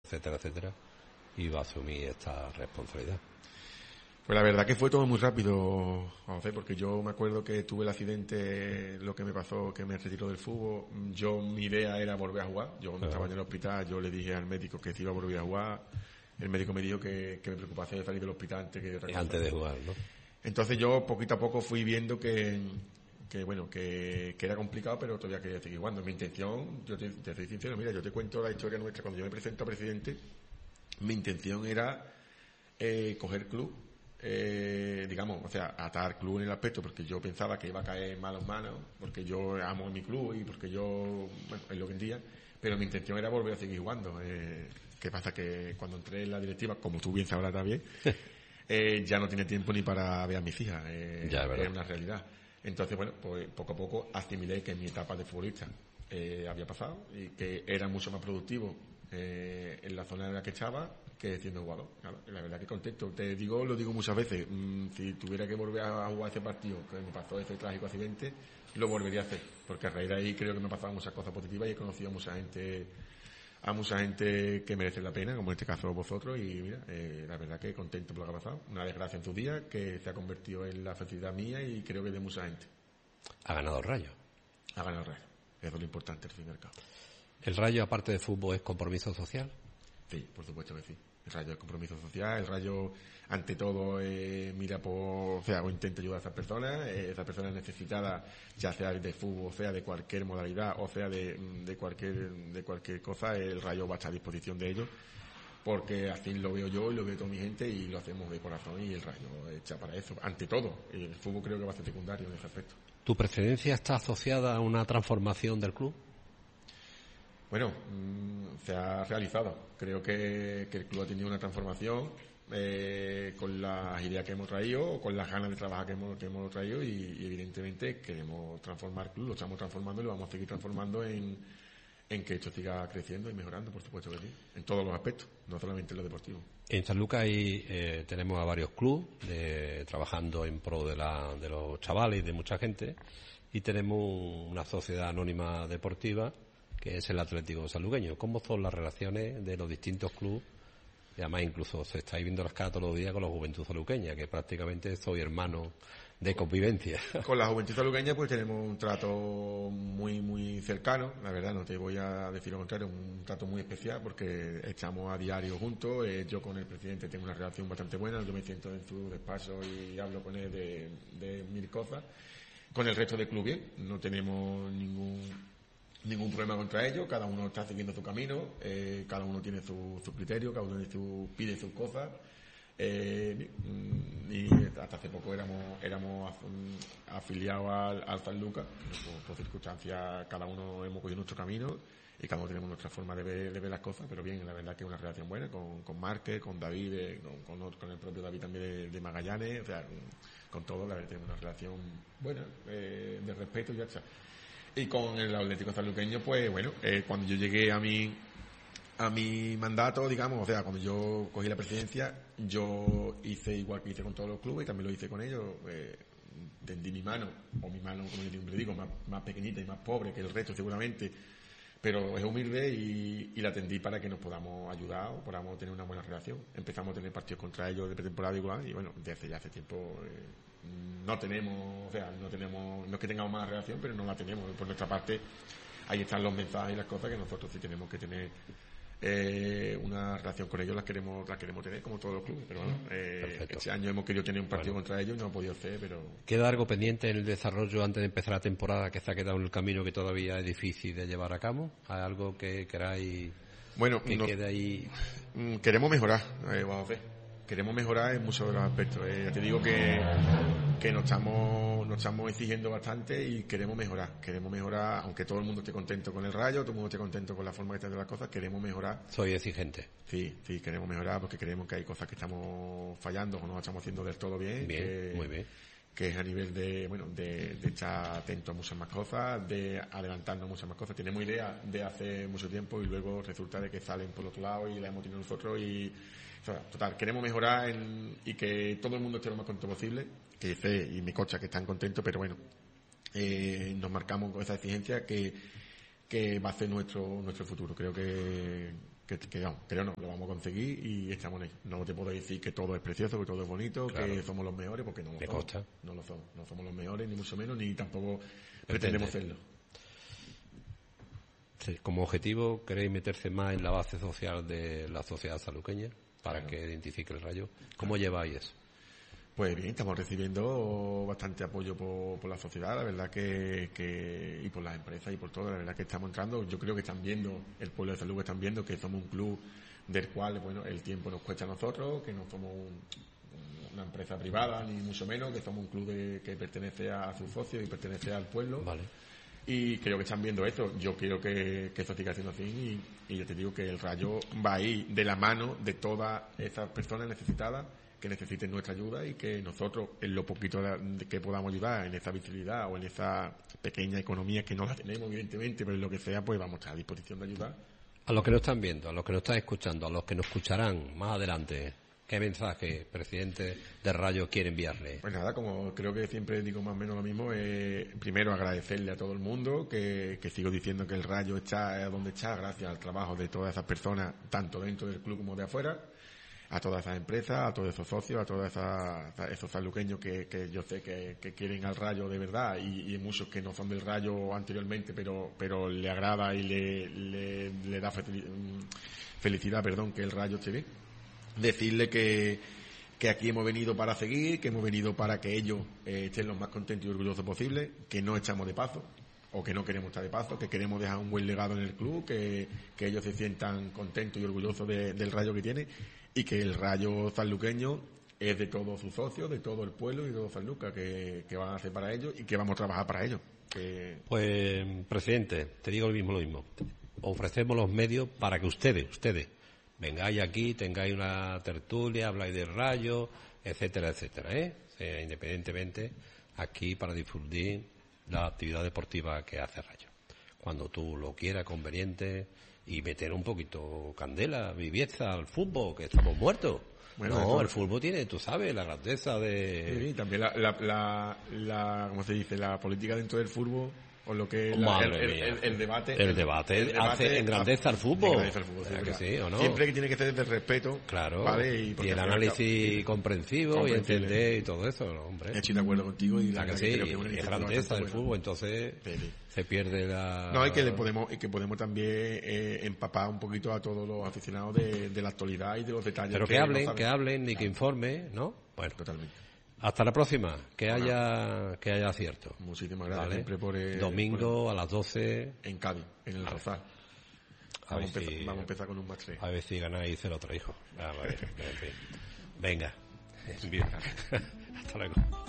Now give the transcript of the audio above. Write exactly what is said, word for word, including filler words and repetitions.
etcétera, etcétera, iba a asumir esta responsabilidad. Pues la verdad que fue todo muy rápido, José, porque yo me acuerdo que tuve el accidente, lo que me pasó, que me retiró del fútbol. Yo, mi idea era volver a jugar. Yo cuando estaba en el hospital, yo le dije al médico que si iba a volver a jugar. El médico me dijo que, que me preocupase de salir del hospital antes que otra cosa. Antes de jugar, ¿no? Entonces yo poquito a poco fui viendo que, que bueno, que, que era complicado, pero todavía quería seguir jugando. Mi intención, yo te, te soy sincero, mira, yo te cuento la historia nuestra. Cuando yo me presento a presidente, mi intención era eh, coger club. Eh, digamos, o sea, atar club en el aspecto porque yo pensaba que iba a caer en malas manos, porque yo amo mi club y porque yo, bueno, es lo que en día, pero mi intención era volver a seguir jugando. Eh, ¿Qué pasa? Que cuando entré en la directiva, como tú bien sabrás también, eh, ya no tiene tiempo ni para ver a mis hijas. Eh, ya, es es una realidad. Entonces, bueno, pues poco a poco asimilé que mi etapa de futbolista eh, había pasado y que era mucho más productivo eh, en la zona en la que estaba que siendo jugador. Claro, la verdad que contento. Te digo, lo digo muchas veces, mmm, si tuviera que volver a jugar ese partido que me pasó ese trágico accidente, lo volvería a hacer, porque a raíz de ahí creo que me pasaban muchas cosas positivas y he conocido a mucha gente, a mucha gente que merece la pena, como en este caso vosotros, y mira, eh, la verdad que contento por lo que ha pasado. Una desgracia en tus días que se ha convertido en la felicidad mía y creo que de mucha gente. Ha ganado el Rayo. Ha ganado el Rayo. Eso es lo importante al fin y al cabo. ¿El Rayo, aparte de fútbol, es compromiso social? Sí, por supuesto que sí. El Rayo es compromiso social, el Rayo ante todo eh, mira por, o sea, o intenta ayudar a esas personas, eh, esas personas necesitadas, ya sea de fútbol, o sea de cualquier modalidad, o sea de, de cualquier de cualquier cosa, el Rayo va a estar a disposición de ellos, porque así lo veo yo y lo veo toda mi gente y lo hacemos de corazón y el Rayo echa para eso, ante todo. El fútbol creo que va a ser secundario en ese aspecto. ¿Tu presidencia está asociada a una transformación del club? Bueno, mmm, se ha realizado. Creo que, que el club ha tenido una transformación eh, con las ideas que hemos traído, o con las ganas de trabajar que hemos, que hemos traído y, y evidentemente queremos transformar el club, lo estamos transformando y lo vamos a seguir transformando en, en que esto siga creciendo y mejorando, por supuesto que sí, en todos los aspectos, no solamente en lo deportivo. En Sanlúcar ahí eh, tenemos a varios clubes de, trabajando en pro de, la, de los chavales y de mucha gente, y tenemos una sociedad anónima deportiva que es el Atlético Sanluqueño. ¿Cómo son las relaciones de los distintos clubes? Y además incluso se estáis viendo las caras todos los días con la Juventud Sanluqueña, que prácticamente soy hermano de convivencia. Con la Juventud Sanluqueña pues tenemos un trato muy muy cercano, la verdad no te voy a decir lo contrario, un trato muy especial porque estamos a diario juntos, eh, yo con el presidente tengo una relación bastante buena, yo me siento en su despacho y hablo con él de, de mil cosas. Con el resto del club bien, no tenemos ningún ningún problema contra ellos, cada uno está siguiendo su camino, eh, cada uno tiene su, su criterio, cada uno tiene su, pide sus cosas, eh, y hasta hace poco éramos éramos afiliados al, al San Lucas, por, por circunstancias cada uno hemos cogido nuestro camino y cada uno tenemos nuestra forma de ver, de ver las cosas, pero bien, la verdad que es una relación buena con, con Márquez, con David, eh, con, con, con el propio David también de, de Magallanes, o sea, con todo, la verdad tenemos una relación buena, eh, de respeto y ya está. Y con el Atlético Sanluqueño, pues bueno, eh, cuando yo llegué a mi a mi mandato, digamos, o sea, cuando yo cogí la presidencia, yo hice igual que hice con todos los clubes y también lo hice con ellos, eh, tendí mi mano, o mi mano, como yo siempre digo, más, más pequeñita y más pobre que el resto seguramente, pero es humilde y, y la tendí para que nos podamos ayudar o podamos tener una buena relación. Empezamos a tener partidos contra ellos de pretemporada igual y bueno, desde ya hace tiempo eh, no tenemos, o sea, no tenemos, no es que tengamos más relación, pero no la tenemos. Por nuestra parte, ahí están los mensajes y las cosas que nosotros sí tenemos que tener eh, una relación con ellos, las queremos, las queremos tener como todos los clubes, pero bueno, eh, este año hemos querido tener un partido bueno. contra ellos y no ha podido ser, pero... ¿Queda algo pendiente en el desarrollo antes de empezar la temporada que se ha quedado en el camino que todavía es difícil de llevar a cabo? ¿Hay algo que queráis bueno, que no, quede ahí? Queremos mejorar, eh, vamos a ver. Queremos mejorar en muchos de los aspectos. Eh, ya te digo que, que nos estamos, nos estamos exigiendo bastante y queremos mejorar. Queremos mejorar, aunque todo el mundo esté contento con el Rayo, todo el mundo esté contento con la forma que están de las cosas, queremos mejorar. Soy exigente. Sí, sí, queremos mejorar porque creemos que hay cosas que estamos fallando o no estamos haciendo del todo bien. Bien, que, muy bien. Que es a nivel de, bueno, de, de estar atento a muchas más cosas, de adelantarnos a muchas más cosas. Tenemos ideas de hace mucho tiempo y luego resulta de que salen por otro lado y las hemos tenido nosotros y, o sea, total, queremos mejorar en, y que todo el mundo esté lo más contento posible, que sé y me consta que están contentos, pero bueno, eh, nos marcamos con esa exigencia que, que va a ser nuestro, nuestro futuro. Creo que, que, que no, creo no, lo vamos a conseguir y estamos en ello. No te puedo decir que todo es precioso, que todo es bonito, claro. que somos los mejores, porque no lo Me somos. consta. No lo somos. No somos los mejores, ni mucho menos, ni tampoco pretendemos serlo. Sí, como objetivo, ¿queréis meterse más en la base social de la sociedad sanluqueña para claro. que identifique el Rayo? ¿Cómo claro. lleváis eso? Pues bien, estamos recibiendo bastante apoyo por, por la sociedad, la verdad que, que y por las empresas y por todo, la verdad que estamos entrando. Yo creo que están viendo, el pueblo de Sanluque están viendo que somos un club del cual, bueno, el tiempo nos cuesta a nosotros, que no somos un, una empresa privada, ni mucho menos, que somos un club de, que pertenece a sus socios y pertenece al pueblo. Vale. Y creo que están viendo eso. Yo quiero que, que eso siga siendo así y, y yo te digo que el Rayo va a ir de la mano de todas esas personas necesitadas que necesiten nuestra ayuda y que nosotros, en lo poquito de, que podamos ayudar, en esa visibilidad o en esa pequeña economía que no la tenemos, evidentemente, pero en lo que sea, pues vamos a estar a disposición de ayudar. A los que nos están viendo, a los que nos están escuchando, a los que nos escucharán más adelante, ¿qué mensaje, presidente de Rayo, quiere enviarle? Pues nada, como creo que siempre digo más o menos lo mismo, eh, primero agradecerle a todo el mundo, que, que sigo diciendo que el Rayo está donde está gracias al trabajo de todas esas personas, tanto dentro del club como de afuera, a todas esas empresas, a todos esos socios, a todos esas, a esos sanluqueños que, que yo sé que, que quieren al Rayo de verdad y, y muchos que no son del Rayo anteriormente, pero pero le agrada y le, le, le da felicidad, perdón, que el Rayo esté bien. Decirle que, que aquí hemos venido para seguir, que hemos venido para que ellos eh, estén lo más contentos y orgullosos posible, que no echamos de paso, o que no queremos estar de paso, que queremos dejar un buen legado en el club, que, que ellos se sientan contentos y orgullosos de, del Rayo que tiene, y que el Rayo sanluqueño es de todos sus socios, de todo el pueblo y de todo Sanluca, que, que van a hacer para ellos y que vamos a trabajar para ellos. Que... Pues, presidente, te digo lo mismo, lo mismo. Ofrecemos los medios para que ustedes, ustedes, vengáis aquí, tengáis una tertulia, habláis del Rayo, etcétera, etcétera, ¿eh? O sea, independientemente, aquí para difundir la actividad deportiva que hace Rayo. Cuando tú lo quieras, conveniente, y meter un poquito candela, vivieza al fútbol, que estamos muertos. Bueno, no, eso... el fútbol tiene, tú sabes, la grandeza de... Sí, también la, la, la, la, ¿cómo se dice? La política dentro del fútbol, o lo que es la, el, el, el, el debate... El, el debate, el debate hace engrandeza al fútbol. Engrandeza al fútbol, sí, que sí, ¿o no? Siempre que tiene que ser desde el respeto. Claro, ¿vale? Y, y el análisis comprensivo y entender y todo eso, ¿no, hombre? Estoy de acuerdo contigo y la que sí, creo que es grandeza del fútbol, entonces sí, sí. se pierde la... No, y que le podemos, y que podemos también eh, empapar un poquito a todos los aficionados de, de la actualidad y de los detalles. Pero que, que hablen, no que hablen y claro. que informen, ¿no? Bueno, totalmente. Hasta la próxima, que bueno, haya que haya acierto. Muchísimas gracias. ¿Vale? Siempre por el, Domingo por el, a las doce. En Cádiz, en el Rosal. Vamos, si, vamos a empezar con un más tres. A ver si ganáis cero tres, hijo. Ah, vale, en fin. Venga. Bien. Hasta luego.